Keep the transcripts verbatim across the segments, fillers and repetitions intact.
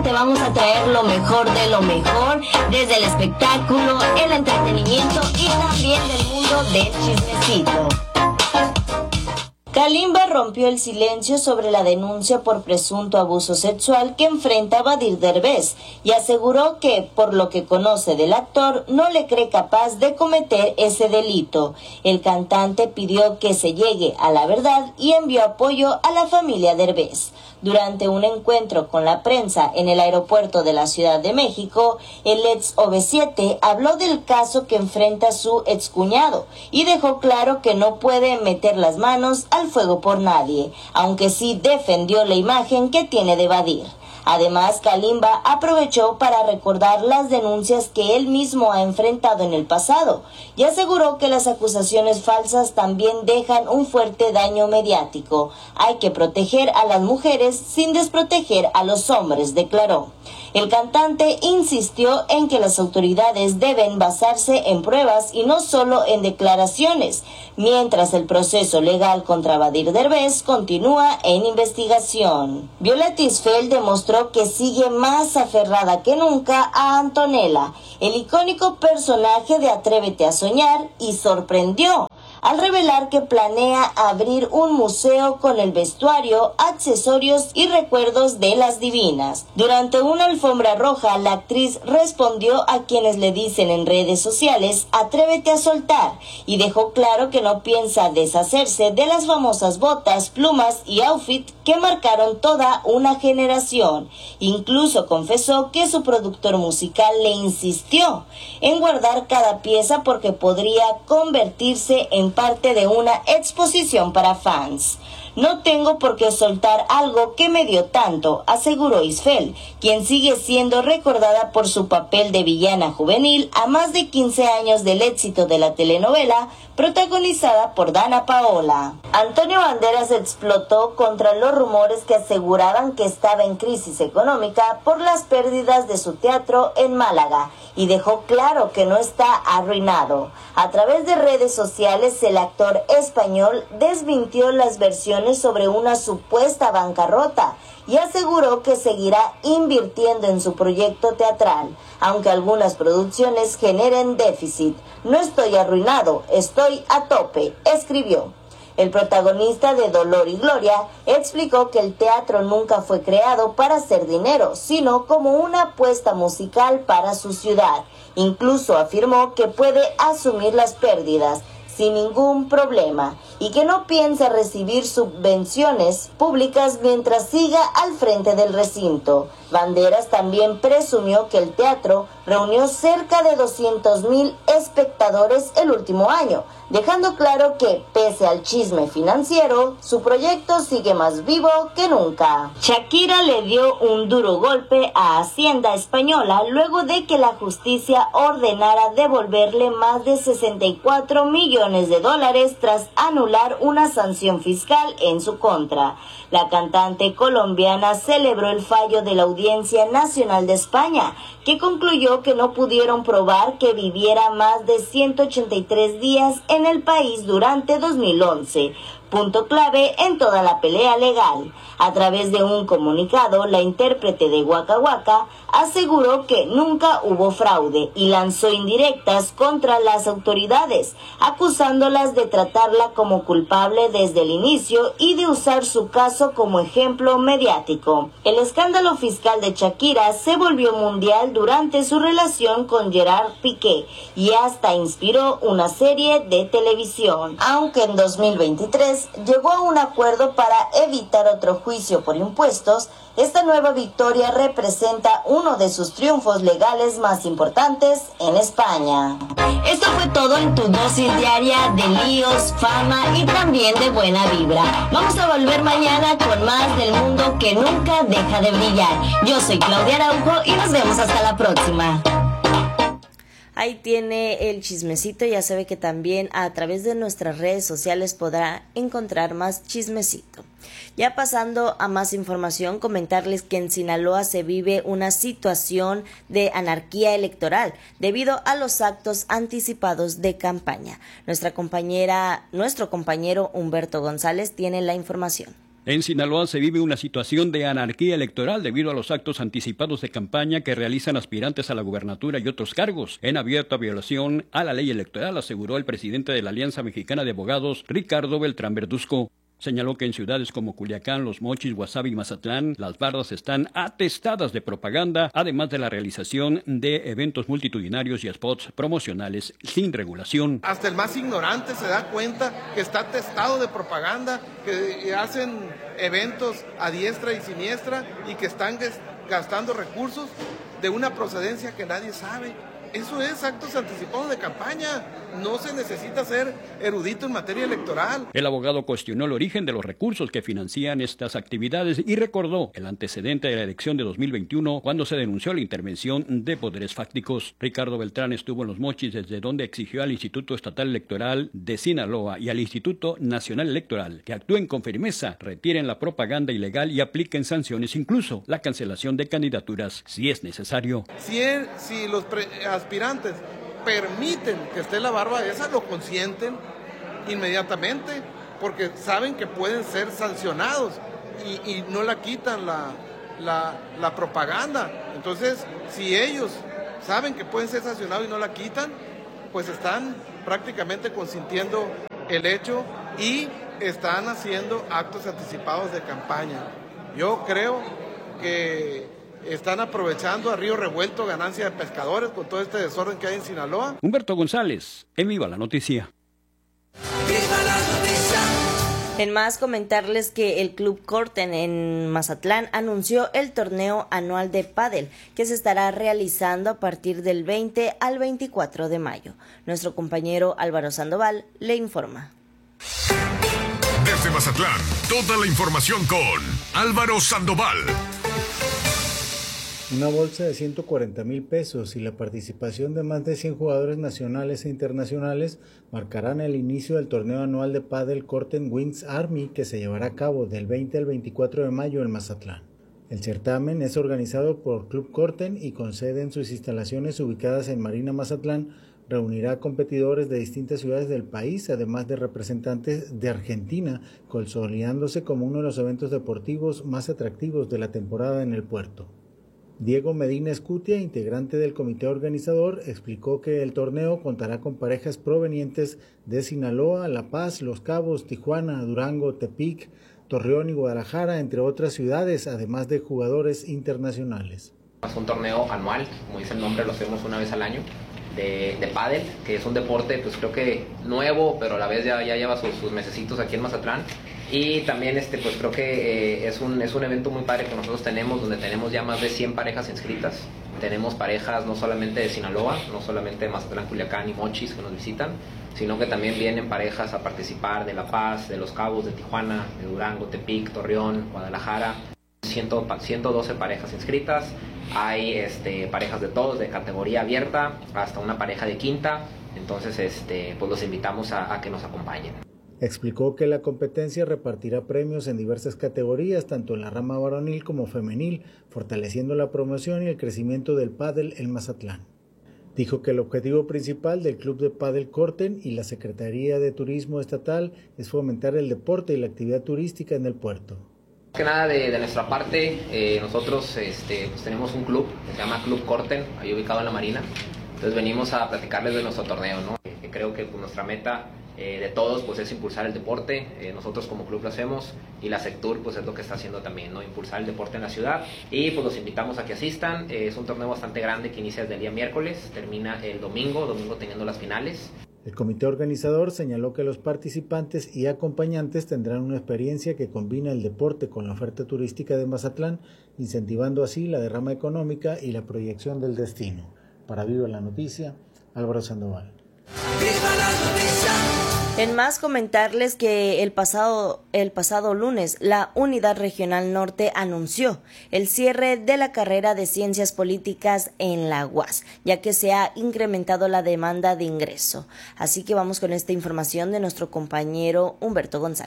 te vamos a traer lo mejor de lo mejor, desde el espectáculo, el entretenimiento y también del mundo del chismecito. Kalimba rompió el silencio sobre la denuncia por presunto abuso sexual que enfrenta Badir Derbez y aseguró que, por lo que conoce del actor, no le cree capaz de cometer ese delito. El cantante pidió que se llegue a la verdad y envió apoyo a la familia Derbez. Durante un encuentro con la prensa en el aeropuerto de la Ciudad de México, el ex O V siete habló del caso que enfrenta su excuñado y dejó claro que no puede meter las manos al fuego por nadie, aunque sí defendió la imagen que tiene de Badir. Además, Kalimba aprovechó para recordar las denuncias que él mismo ha enfrentado en el pasado y aseguró que las acusaciones falsas también dejan un fuerte daño mediático. Hay que proteger a las mujeres sin desproteger a los hombres, declaró. El cantante insistió en que las autoridades deben basarse en pruebas y no solo en declaraciones, mientras el proceso legal contra Badir Derbez continúa en investigación. Violet Isfel demostró que sigue más aferrada que nunca a Antonella, el icónico personaje de Atrévete a Soñar, y sorprendió al revelar que planea abrir un museo con el vestuario, accesorios y recuerdos de las divinas. Durante una alfombra roja, la actriz respondió a quienes le dicen en redes sociales "Atrévete a soltar" y dejó claro que no piensa deshacerse de las famosas botas, plumas y outfit que marcaron toda una generación. Incluso confesó que su productor musical le insistió en guardar cada pieza porque podría convertirse en parte de una exposición para fans. No tengo por qué soltar algo que me dio tanto, aseguró Isfel, quien sigue siendo recordada por su papel de villana juvenil a más de quince años del éxito de la telenovela protagonizada por Dana Paola. Antonio Banderas explotó contra los rumores que aseguraban que estaba en crisis económica por las pérdidas de su teatro en Málaga y dejó claro que no está arruinado. A través de redes sociales, el actor español desmintió las versiones sobre una supuesta bancarrota y aseguró que seguirá invirtiendo en su proyecto teatral, aunque algunas producciones generen déficit. No estoy arruinado, estoy a tope, escribió. El protagonista de Dolor y Gloria explicó que el teatro nunca fue creado para hacer dinero, sino como una apuesta musical para su ciudad. Incluso afirmó que puede asumir las pérdidas sin ningún problema y que no piensa recibir subvenciones públicas mientras siga al frente del recinto. Banderas también presumió que el teatro reunió cerca de doscientos mil espectadores el último año, dejando claro que, pese al chisme financiero, su proyecto sigue más vivo que nunca. Shakira le dio un duro golpe a Hacienda Española luego de que la justicia ordenara devolverle más de sesenta y cuatro millones de dólares tras anular una sanción fiscal en su contra. La cantante colombiana celebró el fallo de la Audiencia Nacional de España, que concluyó que no pudieron probar que viviera más de ciento ochenta y tres días en el país durante dos mil once, punto clave en toda la pelea legal. A través de un comunicado, la intérprete de Waka Waka aseguró que nunca hubo fraude y lanzó indirectas contra las autoridades, acusándolas de tratarla como culpable desde el inicio y de usar su caso como ejemplo mediático. El escándalo fiscal de Shakira se volvió mundial durante su relación con Gerard Piqué y hasta inspiró una serie de televisión. Aunque en dos mil veintitrés llegó a un acuerdo para evitar otro juicio por impuestos, esta nueva victoria representa uno de sus triunfos legales más importantes en España. Esto fue todo en tu dosis diaria de líos, fama y también de buena vibra. Vamos a volver mañana con más del mundo que nunca deja de brillar. Yo soy Claudia Araujo y nos vemos hasta la próxima. Ahí tiene el chismecito, ya sabe que también a través de nuestras redes sociales podrá encontrar más chismecito. Ya pasando a más información, comentarles que en Sinaloa se vive una situación de anarquía electoral debido a los actos anticipados de campaña. Nuestra compañera, nuestro compañero Humberto González tiene la información. En Sinaloa se vive una situación de anarquía electoral debido a los actos anticipados de campaña que realizan aspirantes a la gubernatura y otros cargos, en abierta violación a la ley electoral, aseguró el presidente de la Alianza Mexicana de Abogados, Ricardo Beltrán Verduzco. Señaló que en ciudades como Culiacán, Los Mochis, Guasave y Mazatlán, las bardas están atestadas de propaganda, además de la realización de eventos multitudinarios y spots promocionales sin regulación. Hasta el más ignorante se da cuenta que está atestado de propaganda, que hacen eventos a diestra y siniestra y que están gastando recursos de una procedencia que nadie sabe. Eso es actos anticipados de campaña. No se necesita ser erudito en materia electoral. El abogado cuestionó el origen de los recursos que financian estas actividades y recordó el antecedente de la elección de dos mil veintiuno, cuando se denunció la intervención de poderes fácticos. Ricardo Beltrán estuvo en Los Mochis, desde donde exigió al Instituto Estatal Electoral de Sinaloa y al Instituto Nacional Electoral que actúen con firmeza, retiren la propaganda ilegal y apliquen sanciones, incluso la cancelación de candidaturas si es necesario. Si, el, si los pre aspirantes permiten que esté la barba esa, lo consienten inmediatamente, porque saben que pueden ser sancionados y, y no la quitan la, la, la propaganda. Entonces, si ellos saben que pueden ser sancionados y no la quitan, pues están prácticamente consintiendo el hecho y están haciendo actos anticipados de campaña. Yo creo que están aprovechando a río revuelto ganancia de pescadores con todo este desorden que hay en Sinaloa. Humberto González, en Viva la Noticia. ¡Viva la noticia! En más, comentarles que el Club Corten en Mazatlán anunció el torneo anual de pádel que se estará realizando a partir del veinte al veinticuatro de mayo. Nuestro compañero Álvaro Sandoval le informa. Desde Mazatlán, toda la información con Álvaro Sandoval. Una bolsa de ciento cuarenta mil pesos y la participación de más de cien jugadores nacionales e internacionales marcarán el inicio del torneo anual de pádel Corten Wings Army, que se llevará a cabo del veinte al veinticuatro de mayo en Mazatlán. El certamen es organizado por Club Corten y con sede en sus instalaciones ubicadas en Marina Mazatlán. Reunirá competidores de distintas ciudades del país, además de representantes de Argentina, consolidándose como uno de los eventos deportivos más atractivos de la temporada en el puerto. Diego Medina Escutia, integrante del comité organizador, explicó que el torneo contará con parejas provenientes de Sinaloa, La Paz, Los Cabos, Tijuana, Durango, Tepic, Torreón y Guadalajara, entre otras ciudades, además de jugadores internacionales. Es un torneo anual, como dice el nombre, lo hacemos una vez al año, de, de pádel, que es un deporte, pues creo que nuevo, pero a la vez ya, ya lleva sus, sus mesecitos aquí en Mazatlán. Y también este pues creo que eh, es, un, es un evento muy padre que nosotros tenemos, donde tenemos ya más de cien parejas inscritas. Tenemos parejas no solamente de Sinaloa, no solamente de Mazatlán, Culiacán y Mochis que nos visitan, sino que también vienen parejas a participar de La Paz, de Los Cabos, de Tijuana, de Durango, Tepic, Torreón, Guadalajara. ciento doce parejas inscritas, hay este, parejas de todos, de categoría abierta hasta una pareja de quinta, entonces este, pues los invitamos a, a que nos acompañen. Explicó que la competencia repartirá premios en diversas categorías, tanto en la rama varonil como femenil, fortaleciendo la promoción y el crecimiento del pádel en Mazatlán. Dijo que el objetivo principal del Club de Pádel Corten y la Secretaría de Turismo Estatal es fomentar el deporte y la actividad turística en el puerto. Más que nada de, de nuestra parte, eh, nosotros este, pues tenemos un club que se llama Club Corten, ahí ubicado en la Marina. Entonces venimos a platicarles de nuestro torneo, ¿no? Que creo que pues, nuestra meta eh, de todos pues, es impulsar el deporte. Eh, nosotros como club lo hacemos y la Sectur pues, es lo que está haciendo también, ¿no? Impulsar el deporte en la ciudad. Y pues los invitamos a que asistan. Eh, es un torneo bastante grande que inicia desde el día miércoles, termina el domingo, domingo teniendo las finales. El comité organizador señaló que los participantes y acompañantes tendrán una experiencia que combina el deporte con la oferta turística de Mazatlán, incentivando así la derrama económica y la proyección del destino. Para Viva la Noticia, Álvaro Sandoval. ¡Viva la noticia! En más, comentarles que el pasado, el pasado lunes la Unidad Regional Norte anunció el cierre de la carrera de Ciencias Políticas en la U A S, ya que se ha incrementado la demanda de ingreso. Así que vamos con esta información de nuestro compañero Humberto González.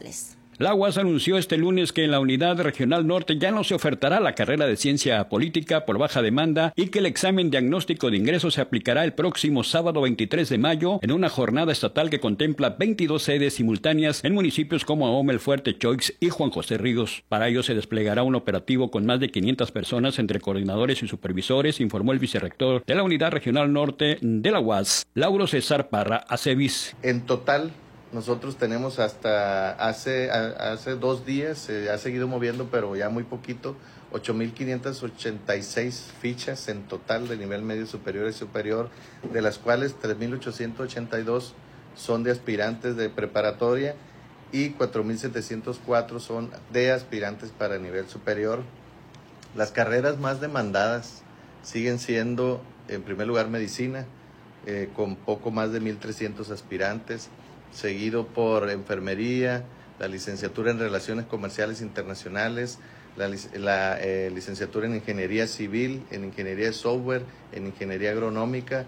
La U A S anunció este lunes que en la Unidad Regional Norte ya no se ofertará la carrera de Ciencia Política por baja demanda y que el examen diagnóstico de ingreso se aplicará el próximo sábado veintitrés de mayo en una jornada estatal que contempla veintidós sedes simultáneas en municipios como Ahome, El Fuerte, Choix y Juan José Ríos. Para ello se desplegará un operativo con más de quinientas personas entre coordinadores y supervisores, informó el vicerrector de la Unidad Regional Norte de la U A S, Lauro César Parra Acevis. En total, nosotros tenemos hasta hace, hace dos días, se ha seguido moviendo, pero ya muy poquito, ocho mil quinientas ochenta y seis fichas en total de nivel medio superior y superior, de las cuales tres mil ochocientos ochenta y dos son de aspirantes de preparatoria y cuatro mil setecientos cuatro son de aspirantes para nivel superior. Las carreras más demandadas siguen siendo, en primer lugar, medicina, eh, con poco más de mil trescientos aspirantes, seguido por enfermería, la licenciatura en Relaciones Comerciales Internacionales, la, la eh, licenciatura en Ingeniería Civil, en Ingeniería de Software, en Ingeniería Agronómica,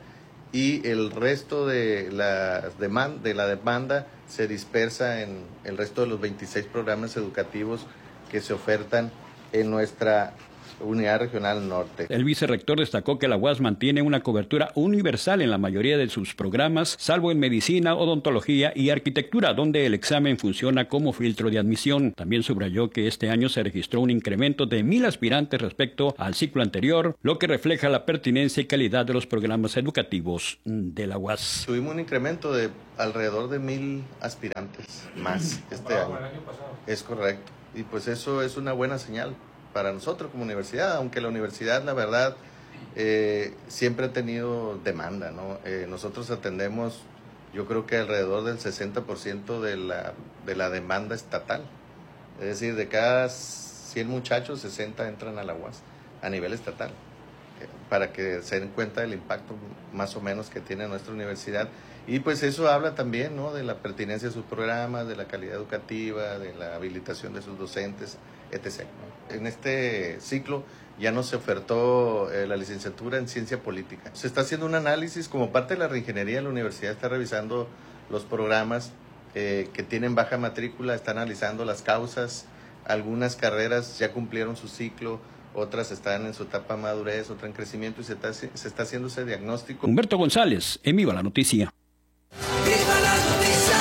y el resto de la, demanda, de la demanda se dispersa en el resto de los veintiséis programas educativos que se ofertan en nuestra Unidad Regional Norte. El vicerrector destacó que la U A S mantiene una cobertura universal en la mayoría de sus programas, salvo en medicina, odontología y arquitectura, donde el examen funciona como filtro de admisión. También subrayó que este año se registró un incremento de mil aspirantes respecto al ciclo anterior, lo que refleja la pertinencia y calidad de los programas educativos de la U A S. Tuvimos un incremento de alrededor de mil aspirantes más este año. Es correcto. Y pues eso es una buena señal para nosotros como universidad, aunque la universidad, la verdad, eh, siempre ha tenido demanda, ¿no? Eh, nosotros atendemos, yo creo que alrededor del sesenta por ciento de la, de la demanda estatal. Es decir, de cada cien muchachos, sesenta entran a la U A S a nivel estatal, eh, para que se den cuenta del impacto más o menos que tiene nuestra universidad. Y pues eso habla también, ¿no?, de la pertinencia de sus programas, de la calidad educativa, de la habilitación de sus docentes, etcétera, ¿no? En este ciclo ya no se ofertó eh, la licenciatura en Ciencia Política. Se está haciendo un análisis como parte de la reingeniería. La universidad está revisando los programas eh, que tienen baja matrícula, está analizando las causas. Algunas carreras ya cumplieron su ciclo, otras están en su etapa de madurez, otra en crecimiento, y se está, se está haciendo ese diagnóstico. Humberto González, en Viva la Noticia. ¡Viva la noticia!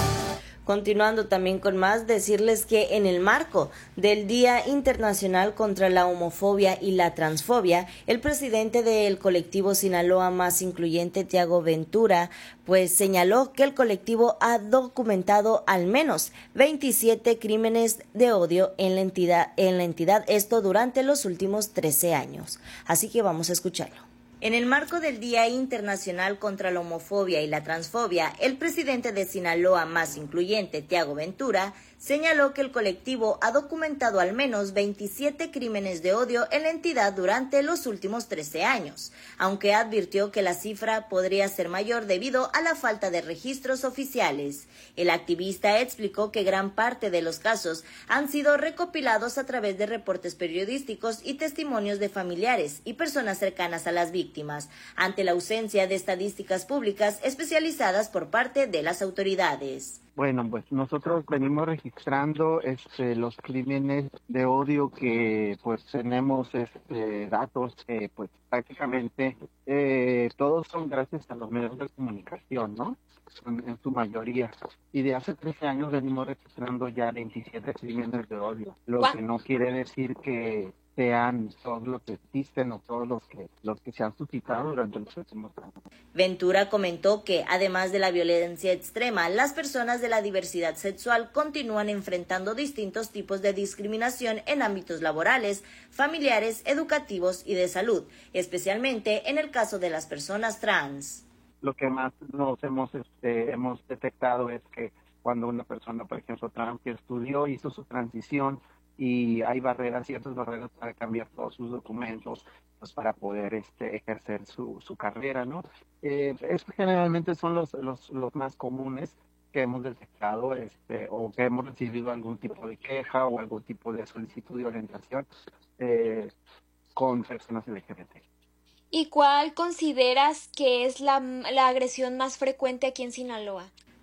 Continuando también con más, decirles que en el marco del Día Internacional contra la Homofobia y la Transfobia, el presidente del colectivo Sinaloa Más Incluyente, Tiago Ventura, pues señaló que el colectivo ha documentado al menos veintisiete crímenes de odio en la entidad, en la entidad, esto durante los últimos trece años. Así que vamos a escucharlo. En el marco del Día Internacional contra la Homofobia y la Transfobia, el presidente de Sinaloa Más Incluyente, Tiago Ventura, señaló que el colectivo ha documentado al menos veintisiete crímenes de odio en la entidad durante los últimos trece años, aunque advirtió que la cifra podría ser mayor debido a la falta de registros oficiales. El activista explicó que gran parte de los casos han sido recopilados a través de reportes periodísticos y testimonios de familiares y personas cercanas a las víctimas, ante la ausencia de estadísticas públicas especializadas por parte de las autoridades. Bueno, pues nosotros venimos registrando este, los crímenes de odio que pues tenemos este, datos, eh, pues prácticamente eh, todos son gracias a los medios de comunicación, ¿no? En, en su mayoría. Y de hace trece años venimos registrando ya veintisiete crímenes de odio, lo que no quiere decir que sean todos los que existen o todos los que los que se han suscitado durante los últimos años. Ventura comentó que, además de la violencia extrema, las personas de la diversidad sexual continúan enfrentando distintos tipos de discriminación en ámbitos laborales, familiares, educativos y de salud, especialmente en el caso de las personas trans. Lo que más nos hemos este, hemos detectado es que cuando una persona, por ejemplo, trans, que estudió, hizo su transición, y hay barreras, ciertas barreras para cambiar todos sus documentos, pues para poder este, ejercer su, su carrera, ¿no? Eh, estos generalmente son los, los, los más comunes que hemos detectado este, o que hemos recibido algún tipo de queja o algún tipo de solicitud de orientación eh, con personas L G B T. ¿Y cuál consideras que es la, la agresión más frecuente aquí en Sinaloa?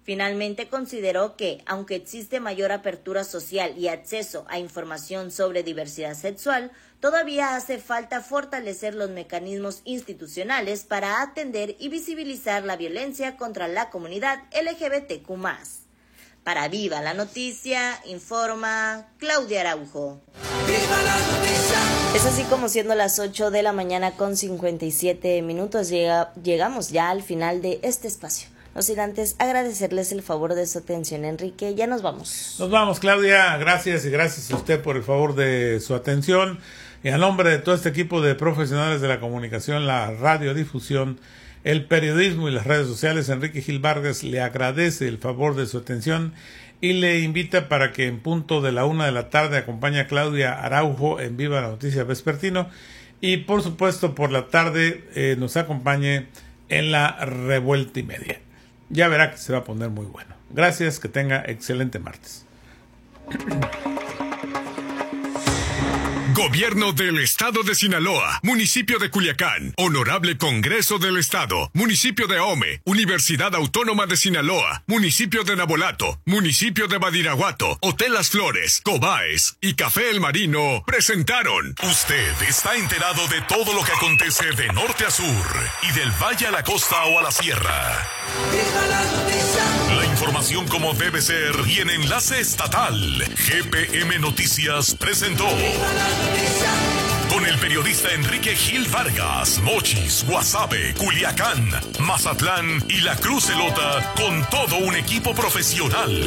Finalmente consideró que, aunque existe mayor apertura social y acceso a información sobre diversidad sexual, todavía hace falta fortalecer los mecanismos institucionales para atender y visibilizar la violencia contra la comunidad L G B T Q más. Para Viva la Noticia, informa Claudia Araujo. ¡Viva la noticia! Es así como siendo las ocho de la mañana con cincuenta y siete minutos, llega, llegamos ya al final de este espacio. No sin antes agradecerles el favor de su atención, Enrique. Ya nos vamos. Nos vamos, Claudia. Gracias y gracias a usted por el favor de su atención. Y a nombre de todo este equipo de profesionales de la comunicación, la radiodifusión, el periodismo y las redes sociales, Enrique Gil Vargas le agradece el favor de su atención y le invita para que en punto de la una de la tarde acompañe a Claudia Araujo en Viva la Noticia Vespertino y por supuesto por la tarde eh, nos acompañe en la Revuelta y Media. Ya verá que se va a poner muy bueno. Gracias, que tenga excelente martes. Gobierno del Estado de Sinaloa, Municipio de Culiacán, Honorable Congreso del Estado, Municipio de Ahome, Universidad Autónoma de Sinaloa, Municipio de Nabolato, Municipio de Badiraguato, Hotel Las Flores, Cobaes y Café El Marino presentaron. Usted está enterado de todo lo que acontece de norte a sur y del valle a la costa o a la sierra. ¡Viva la noticia! La información como debe ser y en enlace estatal. G P M Noticias presentó. ¡Viva la noticia! Con el periodista Enrique Gil Vargas, Mochis, Guasave, Culiacán, Mazatlán y La Cruz Elota, con todo un equipo profesional.